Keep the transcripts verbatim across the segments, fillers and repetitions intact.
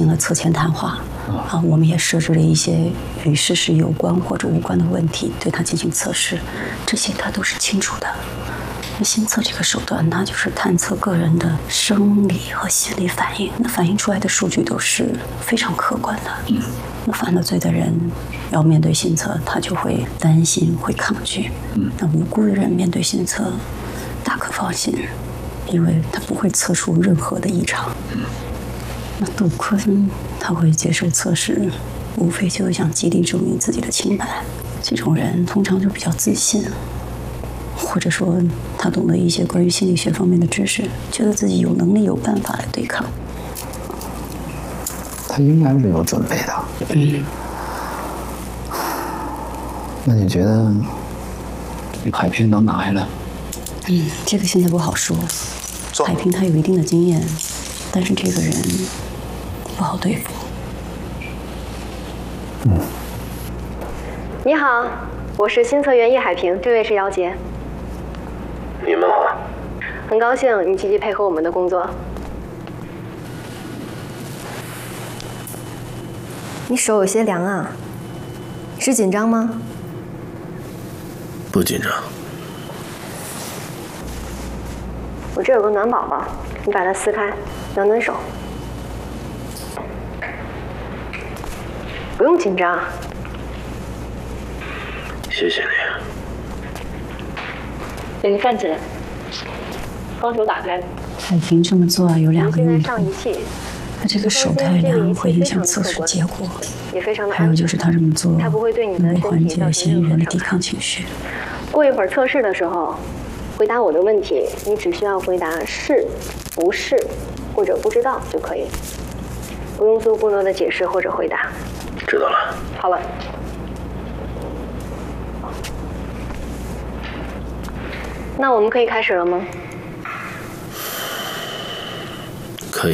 了测前谈话，啊，我们也设置了一些与事实有关或者无关的问题，对他进行测试，这些他都是清楚的。那心测这个手段，它就是探测个人的生理和心理反应，那反映出来的数据都是非常客观的。嗯，那犯了罪的人要面对心测，他就会担心，会抗拒。嗯，那无辜的人面对心测，大可放心，因为他不会测出任何的异常。嗯，那杜坤他会接受测试，无非就是想极力证明自己的清白。这种人通常就比较自信。或者说他懂得一些关于心理学方面的知识，觉得自己有能力有办法来对抗。 他应该是有准备的。 嗯。 那你觉得海平能拿下来？ 嗯，这个现在不好说。海平他有一定的经验，但是这个人不好对付。 嗯。你好，我是新测员叶海平，这位是姚杰。 你们好， 很高兴你积极配合我们的工作。你手有些凉啊，是紧张吗？ 不紧张。 我这有个暖宝宝，你把它撕开，暖暖手。不用紧张。 谢谢你。 给你站起来，双手打开。 海平这么做有两个用途， 上仪器， 他这个手太凉会影响测试结果， 也非常的还有就是他这么做它不会对你的能缓解身体造成嫌疑人的抵任何伤害抗情绪。 过一会儿测试的时候，回答我的问题，你只需要回答是、不是或者不知道就可以，不用做过多的解释或者回答。 知道了。 好了。那我们可以开始了吗？ 可以。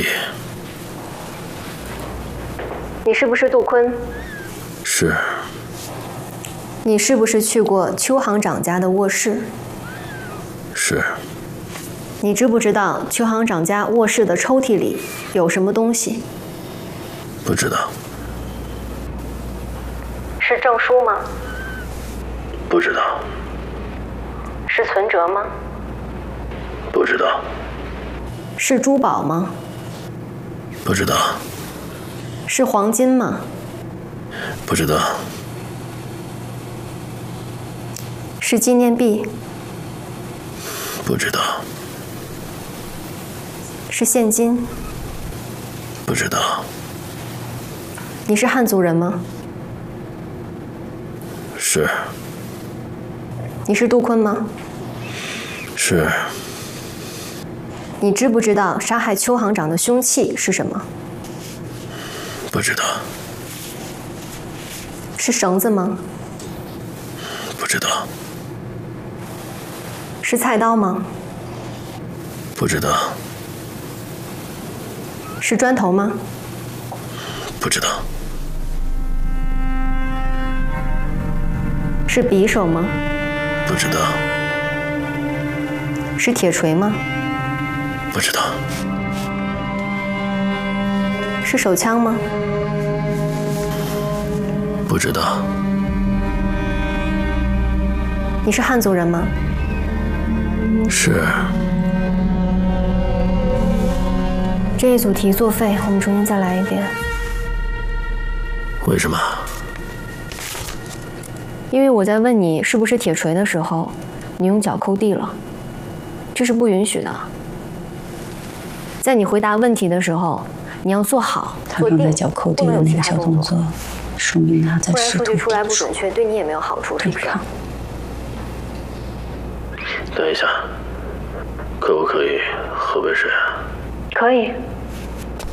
你是不是杜坤？ 是。 你是不是去过邱行长家的卧室？ 是。 你知不知道邱行长家卧室的抽屉里有什么东西？ 不知道。 是证书吗？ 不知道。 是存折吗？ 不知道。 是珠宝吗？ 不知道。 是黄金吗？ 不知道。 是纪念币？ 不知道。 是现金？ 不知道。 你是汉族人吗？ 是。 你是杜坤吗？ 是。 你知不知道杀害邱行长的凶器是什么？ 不知道。 是绳子吗？ 不知道。 是菜刀吗？ 不知道。 是砖头吗？ 不知道。 是匕首吗？ 不知道。 是铁锤吗？ 不知道。 是手枪吗？ 不知道。 你是汉族人吗？ 是。 这一组题作废，我们重新再来一遍。 为什么？ 因为我在问你是不是铁锤的时候，你用脚抠地了，这是不允许的。在你回答问题的时候，你要做好他刚才脚抠地的那个小动作，说明他在试图不然数据出来不准确，对你也没有好处，是不是？ 等一下，可不可以喝杯水啊？ 可以。